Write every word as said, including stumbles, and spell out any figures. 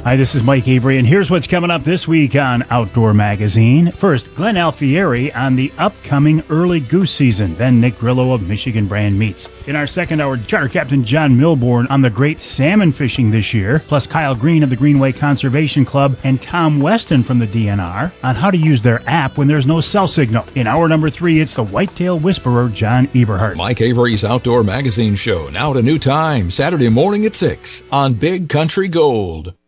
Hi, this is Mike Avery, and here's what's coming up this week on Outdoor Magazine. First, Glenn Alfieri on the upcoming early goose season, then Nick Grillo of Michigan Brand Meats. In our second hour, Charter Captain John Milborn on the great salmon fishing this year, plus Kyle Green of the Greenway Conservation Club and Tom Weston from the D N R on how to use their app when there's no cell signal. In hour number three, it's the Whitetail Whisperer, John Eberhardt. Mike Avery's Outdoor Magazine show, now at a new time, Saturday morning at six on Big Country Gold.